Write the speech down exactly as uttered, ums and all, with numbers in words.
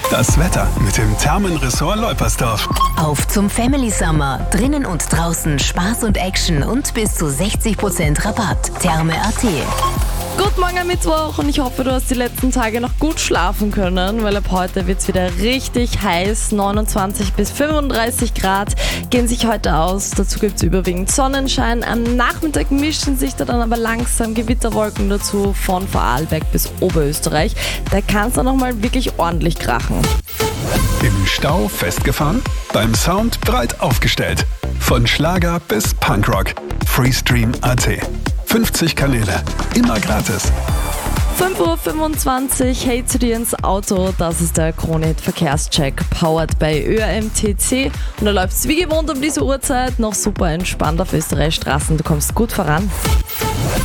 Das Wetter mit dem Thermenressort Leupersdorf. Auf zum Family Summer. Drinnen und draußen Spaß und Action und bis zu sechzig Prozent Rabatt. Therme Punkt a t. Guten Morgen am Mittwoch und ich hoffe, du hast die letzten Tage noch gut schlafen können, weil ab heute wird es wieder richtig heiß. neunundzwanzig bis fünfunddreißig Grad gehen sich heute aus. Dazu gibt es überwiegend Sonnenschein. Am Nachmittag mischen sich da dann aber langsam Gewitterwolken dazu von Vorarlberg bis Oberösterreich. Da kann es dann nochmal wirklich ordentlich krachen. Im Stau festgefahren? Beim Sound breit aufgestellt. Von Schlager bis Punkrock. Freestream Punkt a t. fünfzig Kanäle, immer gratis. fünf Uhr fünfundzwanzig, hey zu dir ins Auto, das ist der Kronehit Verkehrscheck, powered bei Ö R M T C. Und da läuft es wie gewohnt um diese Uhrzeit noch super entspannt auf Österreichs Straßen, du kommst gut voran.